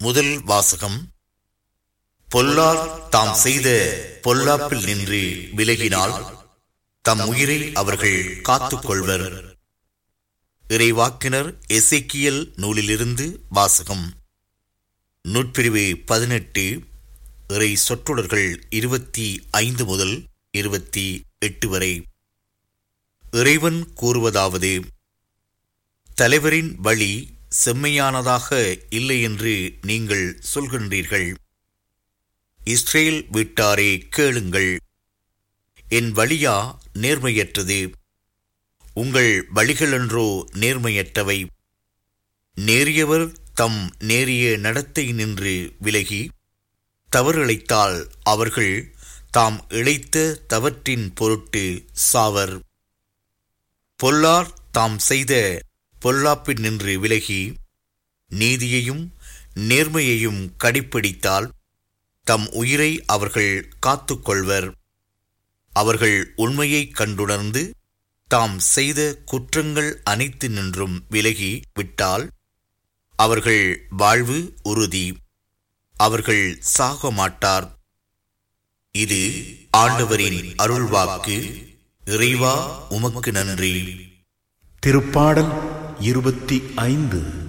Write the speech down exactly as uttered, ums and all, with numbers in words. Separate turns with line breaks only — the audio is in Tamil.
முதல் வாசகம். பொல்லார் தாம் செய்த பொல்லாப்பில் நின்று விலகினால் தம் உயிரை அவர்கள் காத்துக் கொள்வர். இறைவாக்கினர் எசேக்கியேல் நூலிலிருந்து வாசகம். நூற்பிரிவு பதினெட்டு, இறை சொற்றொடர்கள் இருபத்தி ஐந்து முதல் இருபத்தி எட்டு வரை. இறைவன் கூறுவதாவது: தலைவரின் வழி செம்மையானதாக இல்லை என்று நீங்கள் சொல்கின்றீர்கள். இஸ்ரேல் வீட்டாரே கேளுங்கள், என் வழியா நேர்மையற்றது? உங்கள் வழிகளென்றோ நேர்மையற்றவை? நேரியவர் தம் நேரிய நடத்தை நின்று விலகி தவறு இழைத்தால் அவர்கள் தாம் இழைத்த தவற்றின் பொருட்டு சாவர். பொல்லார் தாம் செய்த பொல்லாப்பில் நின்று விலகி நீதியையும் நேர்மையையும் கடைப்பிடித்தால் தம் உயிரை அவர்கள் காத்துக்கொள்வர். அவர்கள் உண்மையை கண்டுணர்ந்து தாம் செய்த குற்றங்கள் அனைத்து நின்றும் விலகி விட்டால் அவர்கள் வாழ்வு உறுதி, அவர்கள் சாக மாட்டார். இது ஆண்டவரின் அருள்வாக்கு. இறைவா, உமக்கு நன்றி.
திருப்பாடல் இருபத்தி ஐந்து.